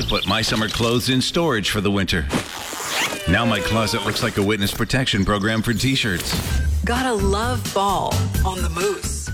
put my summer clothes in storage for the winter. Now my closet looks like a witness protection program for t-shirts. Gotta love fall on the Moose.